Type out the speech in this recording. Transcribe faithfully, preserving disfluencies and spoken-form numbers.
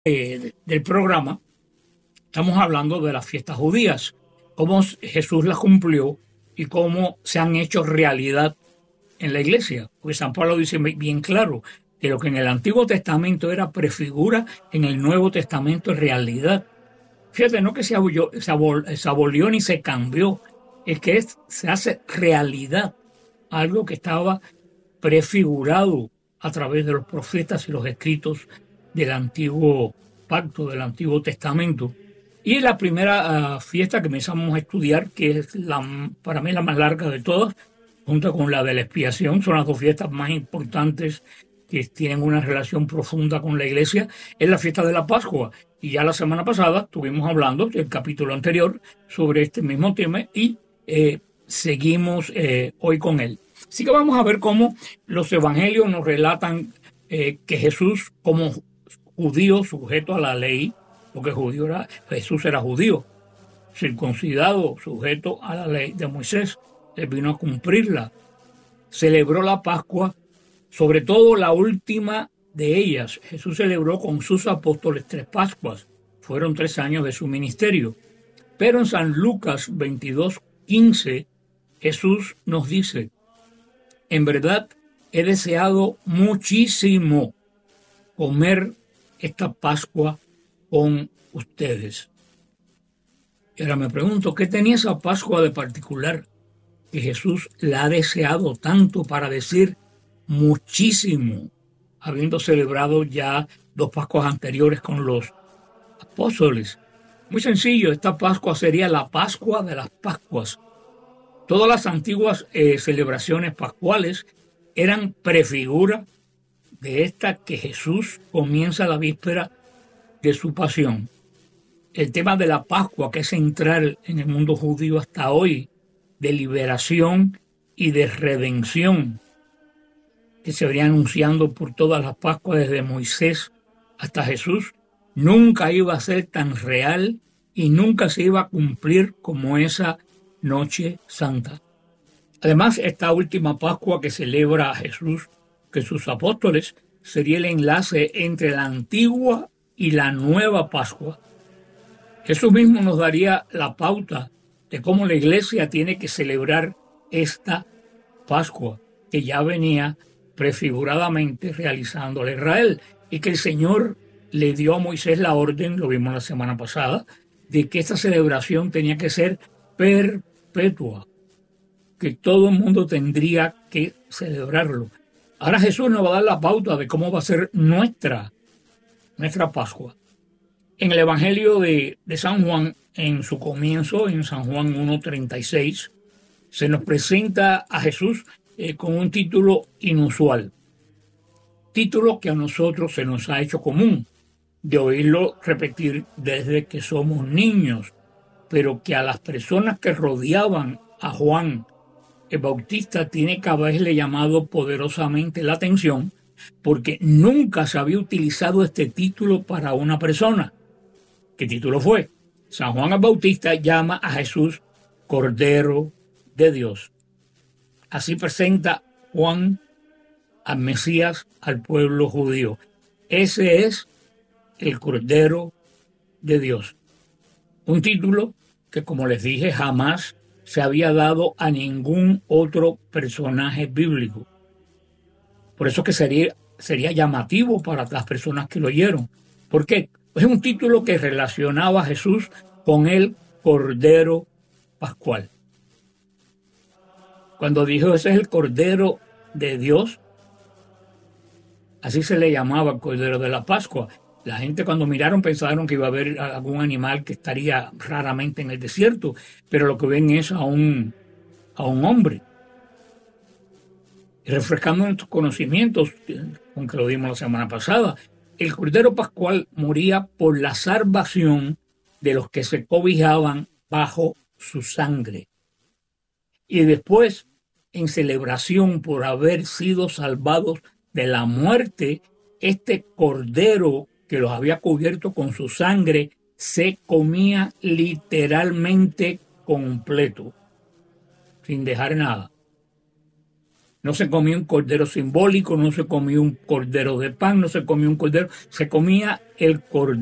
eh, del programa, estamos hablando de las fiestas judías, cómo Jesús las cumplió y cómo se han hecho realidad en la iglesia. Porque San Pablo dice bien claro que lo que en el Antiguo Testamento era prefigura, en el Nuevo Testamento es realidad. Fíjate, no que se abolió, se abol, se abolió ni se cambió, es que es, se hace realidad algo que estaba prefigurado a través de los profetas y los escritos del Antiguo Pacto, del Antiguo Testamento. Y la primera uh, fiesta que empezamos a estudiar, que es la, para mí la más larga de todas, junto con la de la expiación, son las dos fiestas más importantes que tienen una relación profunda con la iglesia, es la fiesta de la Pascua. Y ya la semana pasada estuvimos hablando del capítulo anterior sobre este mismo tema y eh, seguimos eh, hoy con él. Así que vamos a ver cómo los evangelios nos relatan eh, que Jesús, como judío sujeto a la ley, porque judío era, Jesús era judío, circuncidado, sujeto a la ley de Moisés, él vino a cumplirla, celebró la Pascua, sobre todo la última de ellas. Jesús celebró con sus apóstoles tres Pascuas, fueron tres años de su ministerio. Pero en San Lucas veintidós quince, Jesús nos dice: en verdad he deseado muchísimo comer esta Pascua con ustedes. Y ahora me pregunto, ¿qué tenía esa Pascua de particular que Jesús la ha deseado tanto para decir muchísimo, habiendo celebrado ya dos Pascuas anteriores con los apóstoles? Muy sencillo, esta Pascua sería la Pascua de las Pascuas. Todas las antiguas eh, celebraciones pascuales eran prefigura de esta que Jesús comienza la víspera de su pasión. El tema de la Pascua, que es central en el mundo judío hasta hoy, de liberación y de redención, que se venía anunciando por todas las Pascuas desde Moisés hasta Jesús, nunca iba a ser tan real y nunca se iba a cumplir como esa Noche Santa. Además, esta última Pascua que celebra a Jesús, que sus apóstoles, sería el enlace entre la antigua y la nueva Pascua. Jesús mismo nos daría la pauta de cómo la iglesia tiene que celebrar esta Pascua, que ya venía prefiguradamente realizando a Israel, y que el Señor le dio a Moisés la orden, lo vimos la semana pasada, de que esta celebración tenía que ser perpetua, que todo el mundo tendría que celebrarlo. Ahora Jesús nos va a dar la pauta de cómo va a ser nuestra, nuestra Pascua. En el Evangelio de, de San Juan, en su comienzo, en San Juan uno treinta y seis, se nos presenta a Jesús eh, con un título inusual. Título que a nosotros se nos ha hecho común, de oírlo repetir desde que somos niños, pero que a las personas que rodeaban a Juan el Bautista tiene que haberle llamado poderosamente la atención, porque nunca se había utilizado este título para una persona. ¿Qué título fue? San Juan el Bautista llama a Jesús Cordero de Dios. Así presenta Juan al Mesías al pueblo judío. Ese es el Cordero de Dios. Un título que, como les dije, jamás se había dado a ningún otro personaje bíblico. Por eso que sería, sería llamativo para las personas que lo oyeron. ¿Por qué? Es un título que relacionaba a Jesús con el Cordero Pascual. Cuando dijo ese es el Cordero de Dios, así se le llamaba el Cordero de la Pascua. La gente cuando miraron pensaron que iba a haber algún animal que estaría raramente en el desierto, pero lo que ven es a un, a un hombre. Y refrescando nuestros conocimientos, aunque lo dimos la semana pasada, el Cordero Pascual moría por la salvación de los que se cobijaban bajo su sangre. Y después, en celebración por haber sido salvados de la muerte, este Cordero que los había cubierto con su sangre se comía literalmente completo, sin dejar nada. No se comía un cordero simbólico, no se comía un cordero de pan, no se comía un cordero, se comía el cordero